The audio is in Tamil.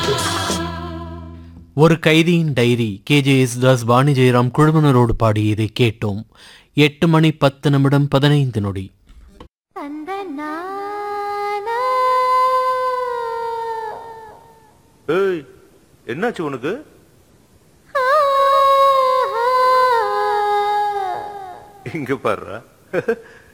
ஒரு கைதியின் டைரி KJS தாஸ் பாணி ஜெயராம் குழுவினரோடு பாடியதை கேட்டோம். 8:10 அந்த நானா ஏய் என்னாச்சு உனக்கு? இங்க பாருடா.